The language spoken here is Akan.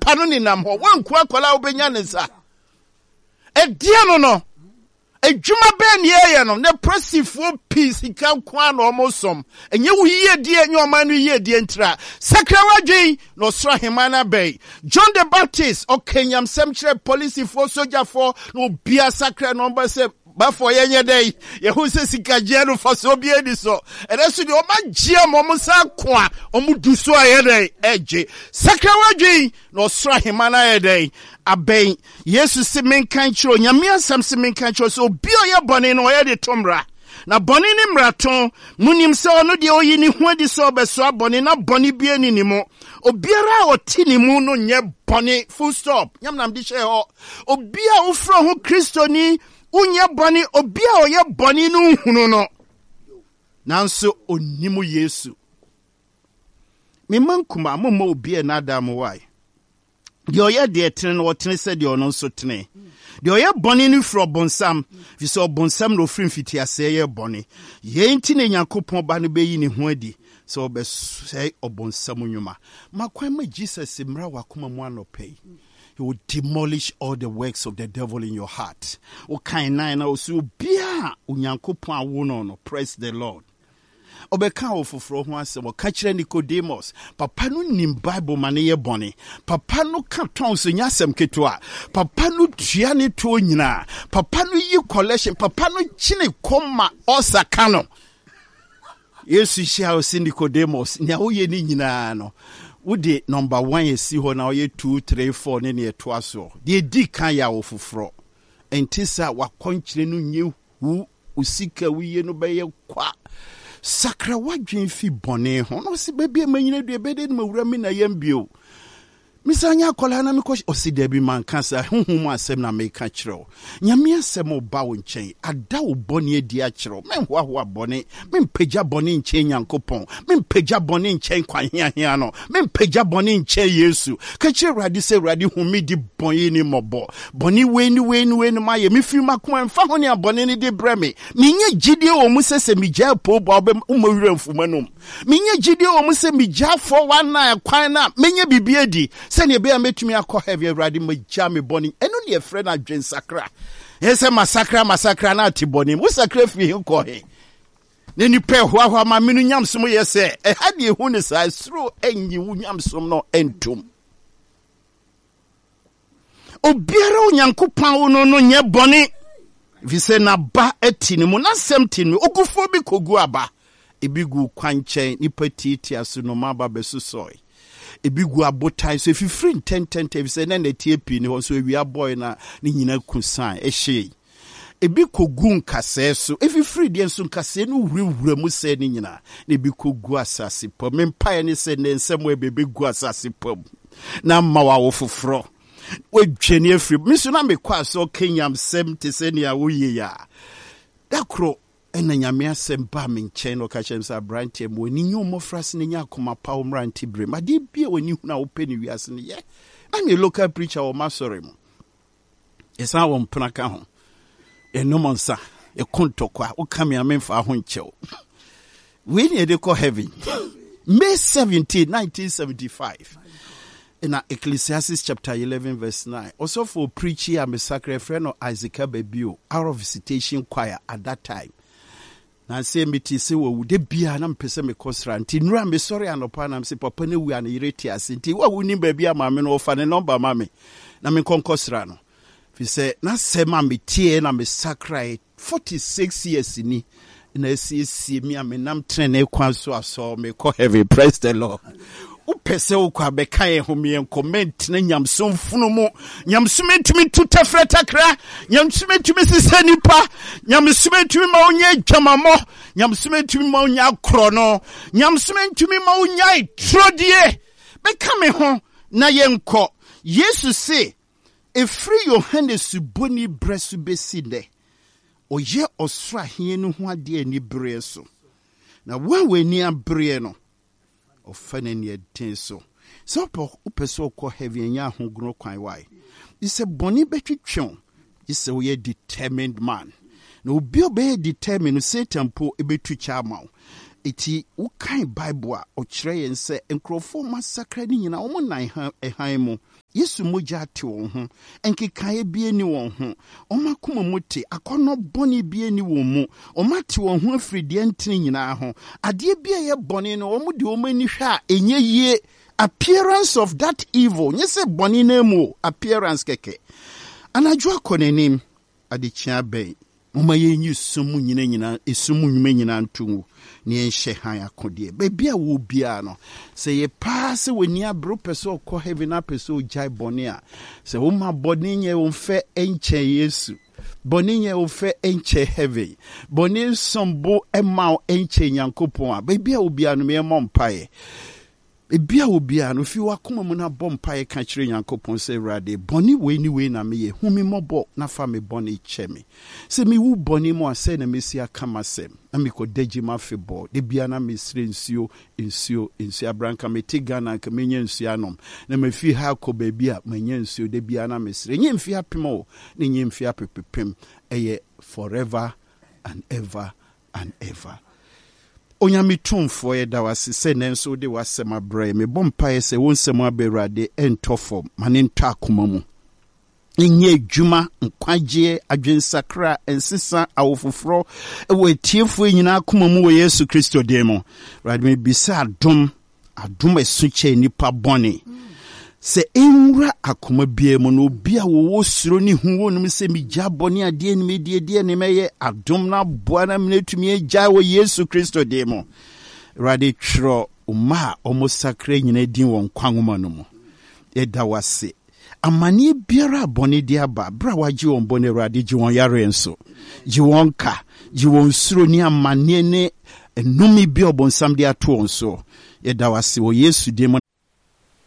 papa no ninam ho wanku akola obenya ne nsa edie no edwuma be ne ye no ne prosifo peace kan kwa na omosom enye wo yie die enye oman no yie die ntra sakrawadwen no sra hemana bay John the Baptist okanyam semchre police for soldier for no bia sakra no be say bafo yenye dey yehu se sikaje no for so bia di so ereso de o magie mo sa kwa omudu so ayedey eje sakrawadwen no sra hemana yedey abeng Yesu se menkan chiro nyame asam se menkan chiro so obi oye bone no oye de tomra na bone ni mraton munim se ono de oyi ni ho adi so obeso bone na bone bia ni ni mo obiara oti ni mu no nye bone full stop nyam nam di she ho obi a ofro ho Kristo ni unye bone obi a oye bone no hunu no nanso onimu Yesu me mankuma mo obi e na adam why de oye de tene no tene se de ono so tene de oye bone ni fro bonsam fi so bonsam no frim fiti ase ye bone ye nti ne Yakobon ba no beyi ne ho adi so be say obonsam nyuma makwan ma Jesus mra wakoma mu anopai he will demolish all the works of the devil in your heart o kan nine na o so bia Yakobon awo no praise the Lord obeka ofoforo ho asem o ka kire Nicodemus papa no nim Bible mane ye bone papa no ka ton so nyasem ketoa papa no tua ne to nyina papa no yi collection papa no chine koma osaka no Yesu shia o Nicodemus nya wo ye ni nyina no wode number 1 esi ho na ye 2 3 4 ne ne to aso de di kan ya ofoforo entisa wakonkire no nye hu usika wiye no be ye kwa sakra wadwen fi bone ho no se bebie manyina du ebede no mawura mi na yambio misanya akola na meko osida bi mankasa honhom asem na meka kire nyame asem oba wo nchen ada wo bone adi a kire menhoahoa bone mempagya bone nchen Yakobon mempagya bone nchen kwanhiahia no mempagya bone nchen Yesu ka kire Awurade se Awurade humi di bone ni mobo bone we ni ma ye mefi makoma mfa ho ne abone ni di breme menye gidie wo mu sese migya po bo umawura mfumanom menye gidie wo mu se migya 419 kwan na menye bibie di sene be ametumi akọ heavy Awurade magya me bone eno ne efre na dwen sakra yese masakra na atibone wo sakra fi ko he ne ni pe hoahoa ma menu nyamsom yese ha de hu ne sa sro enyi wu nyamsom no entum obiara Yakobon wo no nye bone vi se na ba atini mu na sem tini ogufo bi kogu aba ebigu kwanchen ni patiti aso no maba besusoi ebigu abotai so if free 10 if say na TP ni so wi boy na ni nyina kusan ehye ebi kogu nkase so if free de nso nkase no wura mu se ni nyina na ebi kogu asase pom mpa ni se ne nsem we bebegu asase pom na mawa wo foforo we dwene afri miso na mekwa so kenyam sem te se ne awoye ya dakro ena nyame asem ba me nchen no ka chem sa brantie mo ni nyomo frase ne nya akoma pa o mranti bre ma de bia wani hu na wo peni wiase ne ye I'm a local preacher o masori mo esa wo mpna ka ho enomonsa e kontokwa wo kam ya memfa ho nchew we need to call heaven May 17 1975 in Ecclesiastes chapter 11 verse 9 also for preaching a massacre friend of Isaac Babio out of visitation choir at that time na say me ti se wo de bia na mpese me kosra nti nura me sorry anopa na me se papa ne wu an ireti ase nti wa wuni ba bia ma me no fa ne number ma me na me konkosra no fi se na se ma me tie na me sacred 46 years ni na see me am nam trene kwan so aso me call heavy praise the Lord upese ukwa beka ye homie comment na nyamsom funu mu nyamsom entumi tutafra takra nyamsom entumi sisa nipa nyamsom entumi ma onye dwamamo nyamsom entumi ma onye akro no nyamsom entumi ma onye trodie beka me ho na yenko Yesu se efri Yohanes boni bresu besinde oye osra hie no ho ade ani bre so na wawe ni abre no ofane ne den so upeso ko heavy nya ho gro kwan why ise boni betwetwon ise we determined man na obi be determined Satan po ebetu cha mawo eti ukai Bible a ochire yen se enkrofo massacre ni nyina omo nan han mu Yesu moja te won ho enkekae bie ni won ho omakoma muti akono boni bie ni won mu omate won ho afridie ntini nyina ho ade bie ye boni no omo de omani hwa enye yie appearance of that evil nyese boni na mu appearance keke anadwo akonenim ade chia ben moma ye nyi sumu nyina esumu nyume nyina ntungu ni enhye han akode bebi a wo bia no se ye pass weni abro peso ko heaven apeso jai boni a se wo ma boni nye wo mfe enche Yesu boni nye wo mfe enche heaven boni sombo ema enche Nyankopon a bebi a wo bia no me mompae ebia obia no fi wakoma mu na bompae ka kire Nyankopon se rade boni we ni we na me ye humi mobo na fa me boni cheme se mi wu boni mo ase na mesia kama sem na mi ko deji ma fe bo de bia na me sire nsuo abranka me tigana ka menye nsuo anom na me fi ha ko bebia menye nsuo de bia na me sire nye mfi apemo ne nye mfi apepepem eye forever and ever and ever. Onyami tumfo ye da wase se nenso de wasema bre me bompae se wonsema aberade entofo mane nto akoma mu enye adwuma nkwaje adwensakra ensisa awofofro ewe tiefo nyina akoma mu wo Yesu Kristo demo rade me bisa adom esuche nipa boni se enwura akoma bia mu no bia wo suro ni hu wonum se mi gya boni ade ni me die ni meye adom na boa na menetumi agya wo Yesu Kristo demo rade tro uma omosakra nyina din won kwanwoma no mu eda wase amani biara boni dia ba bra waji won boni rade ji won yare enso ji won ka ji won suro ni amane ne enumi bi obonsam dia to onso eda wase wo Yesu demo